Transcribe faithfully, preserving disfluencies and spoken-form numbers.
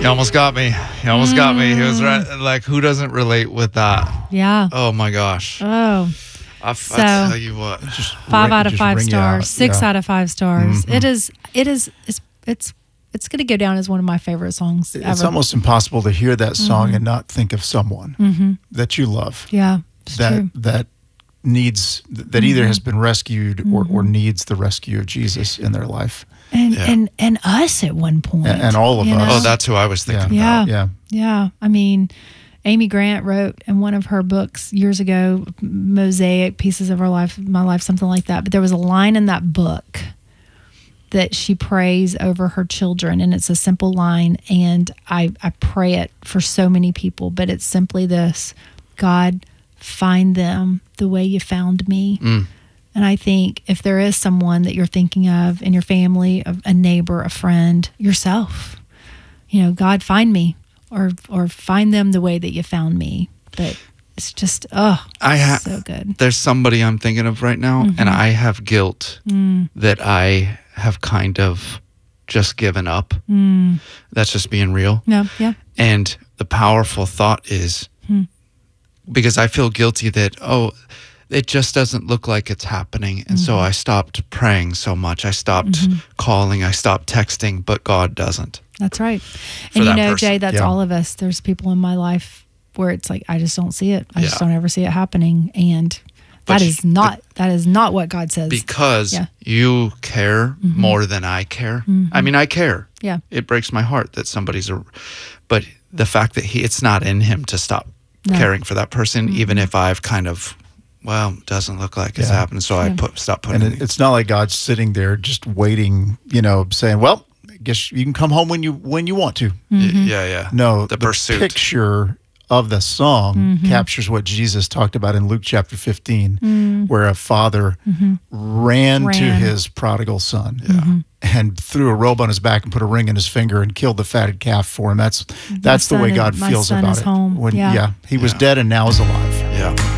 You almost got me. You almost mm. got me. He was right. Like, who doesn't relate with that? Yeah. Oh my gosh. Oh. I, so, I tell you what. Just five ring, out of five stars. Six yeah. out of five stars. Mm-hmm. It is. It is. It's. It's. It's going to go down as one of my favorite songs it's ever. It's almost impossible to hear that song mm-hmm. and not think of someone mm-hmm. that you love. Yeah. It's that true. that needs that mm-hmm. either has been rescued or, mm-hmm. or needs the rescue of Jesus in their life. And yeah. and and us at one point. And, and all of us. know? Oh, that's who I was thinking yeah. about. Yeah. Yeah. Yeah. I mean, Amy Grant wrote in one of her books years ago, Mosaic, Pieces of Our Life, My Life, something like that. But there was a line in that book that she prays over her children, and it's a simple line, and I, I pray it for so many people, but it's simply this: God, find them the way you found me. Mm. And I think if there is someone that you're thinking of in your family, a neighbor, a friend, yourself, you know, God, find me, or or find them the way that you found me. But it's just, oh, I ha- so good. There's somebody I'm thinking of right now, mm-hmm. and I have guilt mm. that I have kind of just given up. Mm. That's just being real. No, yeah. And the powerful thought is, hmm. because I feel guilty that, oh, it just doesn't look like it's happening. And mm-hmm. so I stopped praying so much. I stopped mm-hmm. calling. I stopped texting, but God doesn't. That's right. And you know, person. Jay, that's yeah. all of us. There's people in my life where it's like, I just don't see it. I yeah. just don't ever see it happening. And But that is not that is not what God says. Because yeah. you care mm-hmm. more than I care. Mm-hmm. I mean, I care. Yeah. It breaks my heart that somebody's a, but the fact that he, it's not in him to stop no. caring for that person, mm-hmm. even if I've kind of, well, doesn't look like it's yeah. happening. So yeah. I put stop putting. And it, it's not like God's sitting there just waiting, you know, saying, well, I guess you can come home when you when you want to. Mm-hmm. Yeah, yeah. No, the, the pursuit. picture of the song mm-hmm. captures what Jesus talked about in Luke chapter fifteen, mm. where a father mm-hmm. ran, ran to his prodigal son yeah. mm-hmm. and threw a robe on his back and put a ring in his finger and killed the fatted calf for him. That's that's the way God my feels son about is it. Home. When yeah. yeah, he was yeah. dead and now is alive. Yeah.